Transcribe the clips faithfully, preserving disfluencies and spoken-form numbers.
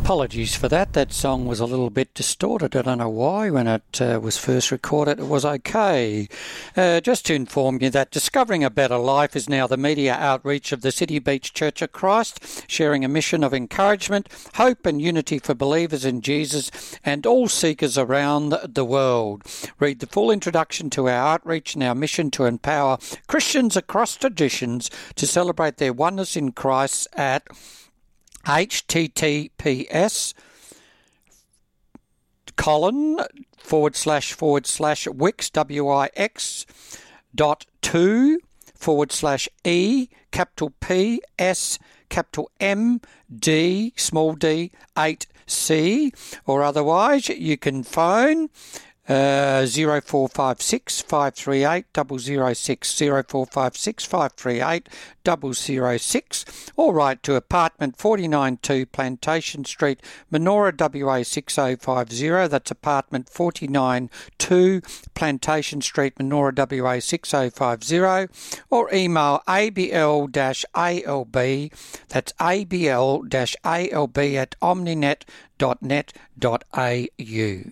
Apologies for that. That song was a little bit distorted. I don't know why. When it uh, was first recorded, it was okay. Uh, just to inform you that Discovering a Better Life is now the media outreach of the City Beach Church of Christ, sharing a mission of encouragement, hope and unity for believers in Jesus and all seekers around the world. Read the full introduction to our outreach and our mission to empower Christians across traditions to celebrate their oneness in Christ at https colon forward slash forward slash wix wix dot two forward slash e capital P S capital M D small d eight C, or otherwise you can phone Uh, zero four five six five three eight zero zero six, zero four five six five three eight zero zero six, or write to apartment forty-nine two Plantation Street, Menora, W A six oh five oh. That's apartment forty-nine two Plantation Street, Menora, W A six oh five oh, or email A B L A L B, that's A B L A L B at omninet dot net dot A U.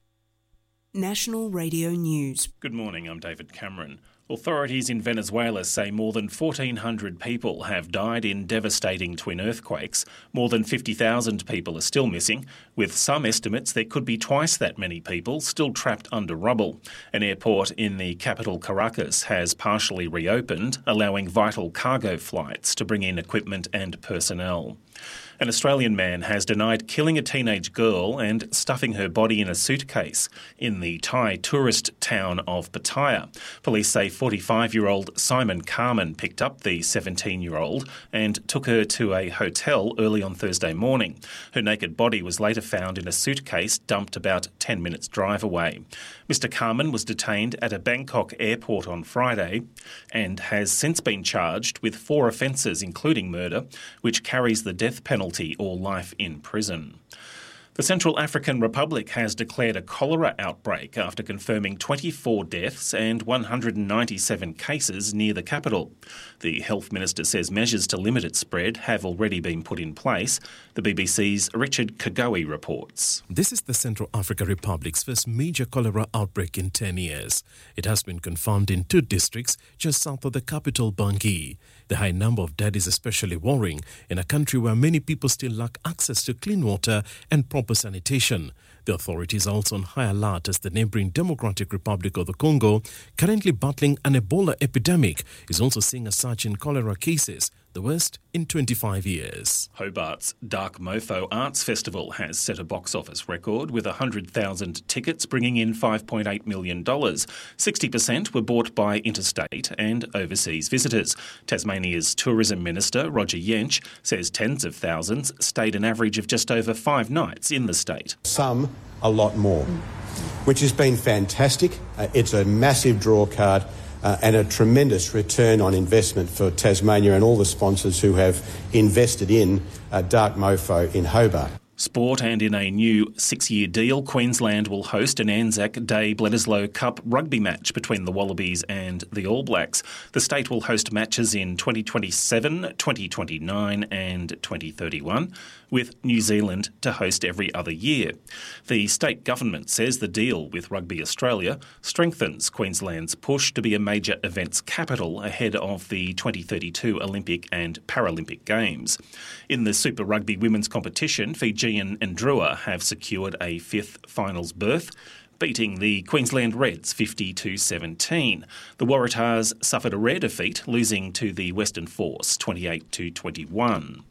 National Radio News. Good morning, I'm David Cameron. Authorities in Venezuela say more than fourteen hundred people have died in devastating twin earthquakes. More than fifty thousand people are still missing. With some estimates, there could be twice that many people still trapped under rubble. An airport in the capital Caracas has partially reopened, allowing vital cargo flights to bring in equipment and personnel. An Australian man has denied killing a teenage girl and stuffing her body in a suitcase in the Thai tourist town of Pattaya. Police say forty-five-year-old Simon Carman picked up the seventeen-year-old and took her to a hotel early on Thursday morning. Her naked body was later found in a suitcase dumped about ten minutes' drive away. Mister Carman was detained at a Bangkok airport on Friday and has since been charged with four offences, including murder, which carries the death penalty or life in prison. The Central African Republic has declared a cholera outbreak after confirming twenty-four deaths and one hundred ninety-seven cases near the capital. The Health Minister says measures to limit its spread have already been put in place. The B B C's Richard Kagoe reports. This is the Central African Republic's first major cholera outbreak in ten years. It has been confirmed in two districts just south of the capital, Bangui. The high number of deaths is especially worrying in a country where many people still lack access to clean water and proper sanitation. The authorities are also on high alert as the neighbouring Democratic Republic of the Congo, currently battling an Ebola epidemic, is also seeing a surge in cholera cases, the worst in twenty-five years. Hobart's Dark Mofo Arts Festival has set a box office record with one hundred thousand tickets bringing in five point eight million dollars. sixty percent were bought by interstate and overseas visitors. Tasmania's Tourism Minister, Roger Yench, says tens of thousands stayed an average of just over five nights in the state. Some a lot more, which has been fantastic. Uh, it's a massive draw card. Uh, and a tremendous return on investment for Tasmania and all the sponsors who have invested in uh, Dark Mofo in Hobart. Sport, and in a new six-year deal, Queensland will host an Anzac Day Bledisloe Cup rugby match between the Wallabies and the All Blacks. The state will host matches in twenty twenty-seven, twenty twenty-nine and twenty thirty-one, with New Zealand to host every other year. The state government says the deal with Rugby Australia strengthens Queensland's push to be a major events capital ahead of the twenty thirty-two Olympic and Paralympic Games. In the Super Rugby women's competition, Fiji and Drua have secured a fifth finals berth, beating the Queensland Reds fifty to seventeen. The Waratahs suffered a rare defeat, losing to the Western Force twenty-eight to twenty-one.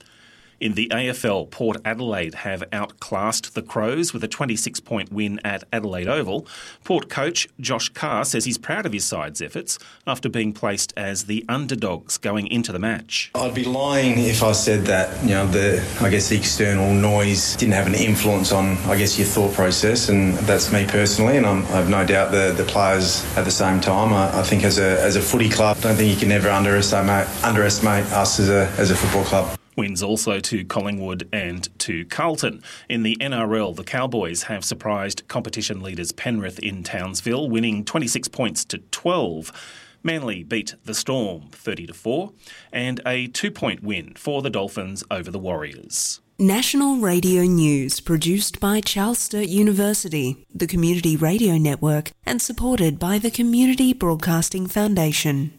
In the A F L, Port Adelaide have outclassed the Crows with a twenty-six point win at Adelaide Oval. Port coach Josh Carr says he's proud of his side's efforts after being placed as the underdogs going into the match. I'd be lying if I said that, you know, the I guess the external noise didn't have an influence on, I guess, your thought process, and that's me personally, and I'm, I have no doubt the, the players at the same time. I, I think as a as a footy club, I don't think you can ever underestimate underestimate us as a as a football club. Wins also to Collingwood and to Carlton. In the N R L, the Cowboys have surprised competition leaders Penrith in Townsville, winning twenty-six points to twelve. Manly beat the Storm thirty to four, and a two-point win for the Dolphins over the Warriors. National Radio News, produced by Charles Sturt University, the Community Radio Network, and supported by the Community Broadcasting Foundation.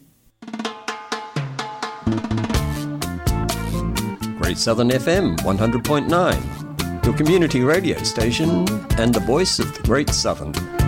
Great Southern F M one hundred point nine, your community radio station and the voice of the Great Southern.